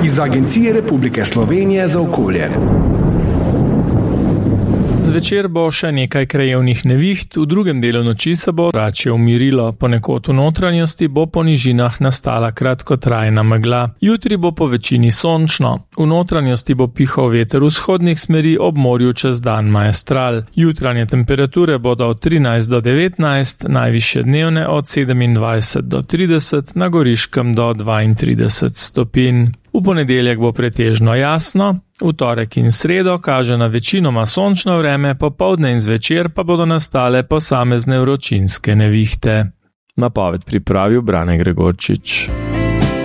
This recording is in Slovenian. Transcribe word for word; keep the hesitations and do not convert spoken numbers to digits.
iz Agencije Republike Slovenije za okolje. Zvečer bo še nekaj krajevnih neviht, v drugem delu noči se bo vračje umirilo, ponekod v notranjosti bo po nižinah nastala kratkotrajna megla. Jutri bo po večini sončno, v notranjosti bo pihal veter vzhodnih smeri, ob morju čez dan maestral. Jutranje temperature bodo od trinajst do devetnajst, najvišje dnevne od sedemindvajset do trideset, na Goriškem do dvaintrideset stopinj. V ponedeljek bo pretežno jasno, v torek in sredo kaže na večinoma sončno vreme, popoldne in zvečer pa bodo nastale posamezne vročinske nevihte. Napoved pripravil Brane Gregorčič.